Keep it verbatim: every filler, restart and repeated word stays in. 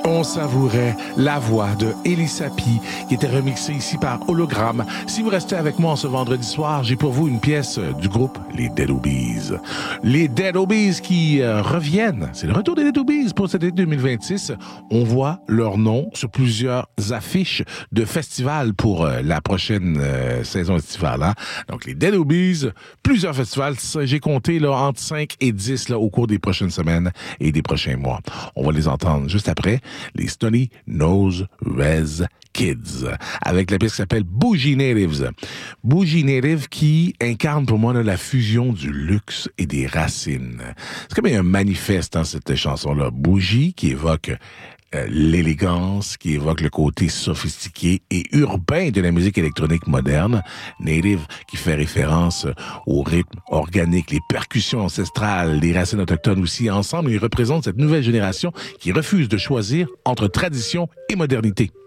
On savourait la voix de Elisapi qui était remixée ici par Hologramme. Si vous restez avec moi ce vendredi soir, j'ai pour vous une pièce du groupe Les Dead Obies. Les Dead Obies qui euh, reviennent. C'est le retour des Dead Obies pour cet été deux mille vingt-six. On voit leur nom sur plusieurs affiches de festivals pour euh, la prochaine euh, saison estivale. Hein? Donc les Dead Obies, plusieurs festivals. J'ai compté là, entre cinq et dix là, au cours des prochaines semaines et des prochains mois. On va les entendre juste après. Les Stony Nose Rez Kids, avec la pièce qui s'appelle Bougie Natives. Bougie Native qui incarne pour moi là, la fusion du luxe et des racines. C'est comme un manifeste dans cette chanson-là. Bougie qui évoque euh, l'élégance, qui évoque le côté sophistiqué et urbain de la musique électronique moderne. Native qui fait référence au rythme organique, les percussions ancestrales, les racines autochtones aussi. Ensemble, ils représentent cette nouvelle génération qui refuse de choisir entre tradition et modernité.